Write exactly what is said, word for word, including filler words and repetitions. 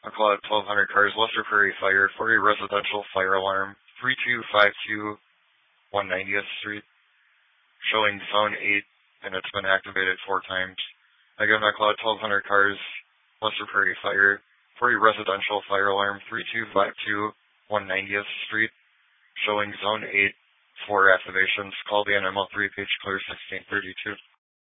McLeod twelve hundred cars, Lester Prairie Fire, for a residential fire alarm, three two five two one ninetieth Street, showing zone eight, and it's been activated four times. Again, McLeod twelve hundred cars, Lester Prairie Fire, for a residential fire alarm, three two five two one ninetieth Street, showing zone eight, four activations. Call the N M L three, page clear sixteen thirty-two.